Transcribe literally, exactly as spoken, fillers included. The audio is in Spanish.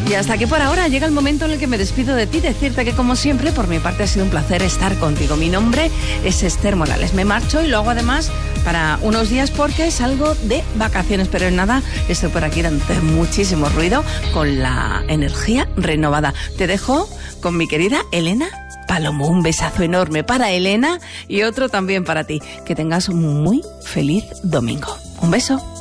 Y hasta aquí por ahora llega el momento en el que me despido de ti, decirte que como siempre por mi parte ha sido un placer estar contigo. Mi nombre es Esther Morales, me marcho y lo hago además para unos días porque salgo de vacaciones, pero en nada estoy por aquí dándote muchísimo ruido con la energía renovada. Te dejo con mi querida Elena Palomo. Un besazo enorme para Elena y otro también para ti. Que tengas un muy feliz domingo. Un beso.